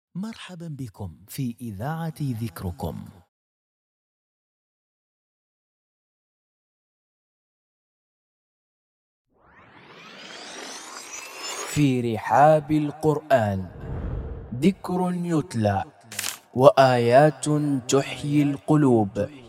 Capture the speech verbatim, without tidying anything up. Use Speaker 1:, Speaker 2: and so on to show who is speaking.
Speaker 1: مرحبا بكم في إذاعة ذكركم.
Speaker 2: في رحاب القرآن ذكر يتلى وآيات تحيي القلوب